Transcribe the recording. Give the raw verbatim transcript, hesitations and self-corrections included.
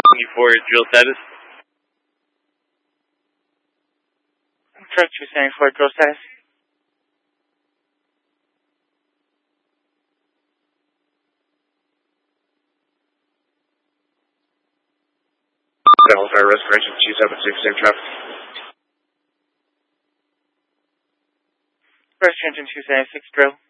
twenty-four, drill status. Truck two seventy-four, drill status. Delta restoration two seven six, same traffic. Restoration two seventy-six, drill.